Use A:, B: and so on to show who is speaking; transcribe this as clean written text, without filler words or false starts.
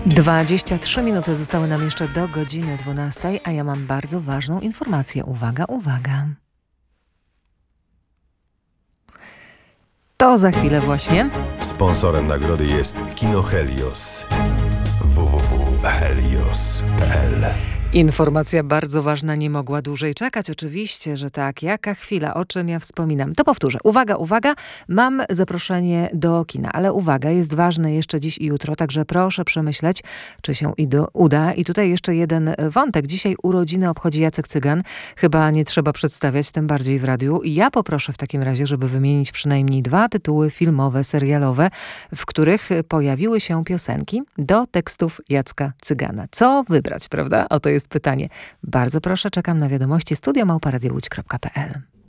A: 23 minuty zostały nam jeszcze do godziny 12, a ja mam bardzo ważną informację. Uwaga, uwaga. To za chwilę właśnie.
B: Sponsorem nagrody jest Kino Helios. www.helios.pl.
A: Informacja bardzo ważna, nie mogła dłużej czekać. Oczywiście, że tak. Jaka chwila, o czym ja wspominam. To powtórzę. Uwaga, uwaga. Mam zaproszenie do kina, ale uwaga, jest ważne jeszcze dziś i jutro, także proszę przemyśleć, czy się uda. I tutaj jeszcze jeden wątek. Dzisiaj urodziny obchodzi Jacek Cygan. Chyba nie trzeba przedstawiać, tym bardziej w radiu. I ja poproszę w takim razie, żeby wymienić przynajmniej 2 tytuły filmowe, serialowe, w których pojawiły się piosenki do tekstów Jacka Cygana. Co wybrać, prawda? Oto jest pytanie. Bardzo proszę, czekam na wiadomości studio@radiołódź.pl.